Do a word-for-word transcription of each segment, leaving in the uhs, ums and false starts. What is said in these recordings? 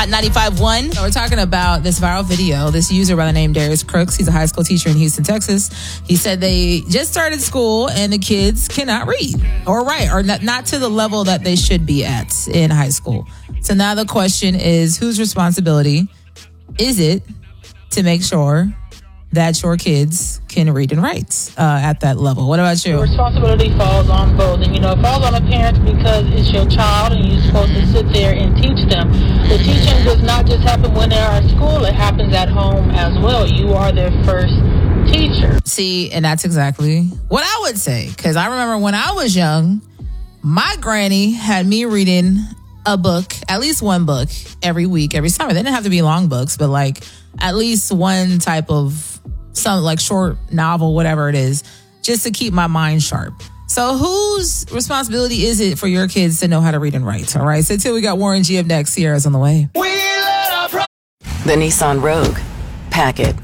Hot ninety-five point one. So we're talking about this viral video. This user by the name Darius Crooks. He's a high school teacher in Houston, Texas. He said they just started school and the kids cannot read or write, or not, not to the level that they should be at in high school. So now the question is, whose responsibility is it to make sure that your kids can read and write uh, at that level? What about you? The responsibility falls on both. And, you know, it falls on the parents because it's your child and you're supposed to sit there and teach them. The teaching does not just happen when they're at school. It happens at home as well. You are their first teacher. See, and that's exactly what I would say. Because I remember when I was young, my granny had me reading a book, at least one book every week, every summer. They didn't have to be long books, but like at least one type of some like short novel, whatever it is, just to keep my mind sharp. So whose responsibility is it for your kids to know how to read and write? All right. So until we got Warren G up next, Sierra's on the way. The Nissan Rogue. Pack it.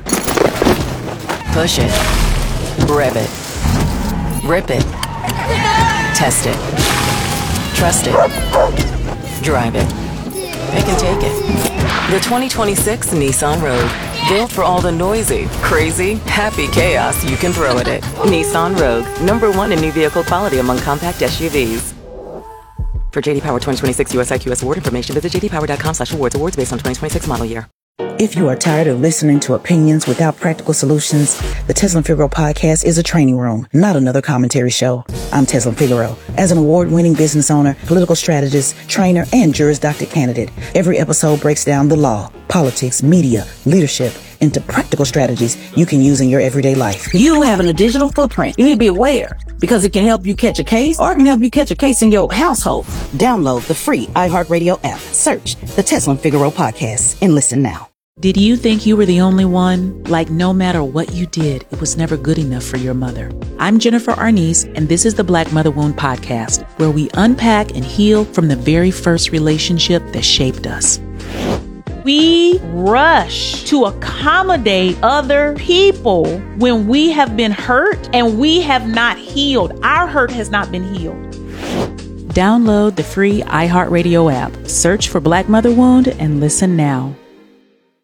Push it. Rev it. Rip it. Test it. Trust it. Drive it. It can take it. The twenty twenty-six Nissan Rogue. Built for all the noisy, crazy, happy chaos you can throw at it. Nissan Rogue. Number one in new vehicle quality among compact S U Vs. For J D Power twenty twenty-six U S I Q S award information, visit j d power dot com slash awards. Awards based on twenty twenty-six model year. If you are tired of listening to opinions without practical solutions, the Teslin Figaro podcast is a training room, not another commentary show. I'm Teslin Figaro. As an award-winning business owner, political strategist, trainer, and Juris Doctor candidate, every episode breaks down the law, politics, media, leadership into practical strategies you can use in your everyday life. You having a digital footprint. You need to be aware because it can help you catch a case or it can help you catch a case in your household. Download the free iHeartRadio app. Search the Teslin Figaro podcast and listen now. Did you think you were the only one? Like no matter what you did, it was never good enough for your mother. I'm Jennifer Arnice, and this is the Black Mother Wound Podcast, where we unpack and heal from the very first relationship that shaped us. We rush to accommodate other people when we have been hurt and we have not healed. Our hurt has not been healed. Download the free iHeartRadio app, search for Black Mother Wound, and listen now.